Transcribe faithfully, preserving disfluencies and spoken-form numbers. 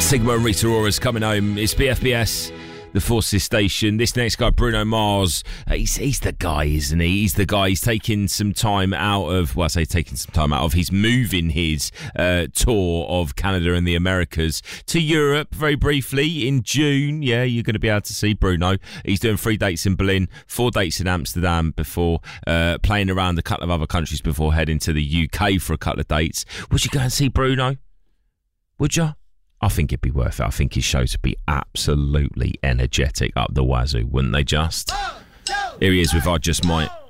Sigma and Rita Ora's coming home. It's B F B S, the Forces Station. This next guy, Bruno Mars, uh, he's, he's the guy, isn't he? He's the guy. He's taking some time out of, well, I say taking some time out of, he's moving his uh, tour of Canada and the Americas to Europe very briefly in June. Yeah, you're going to be able to see Bruno. He's doing three dates in Berlin, four dates in Amsterdam before uh, playing around a couple of other countries before heading to the U K for a couple of dates. Would you go and see Bruno? Would you? I think it'd be worth it. I think his shows would be absolutely energetic up the wazoo, wouldn't they just? Here he is with I Just Might.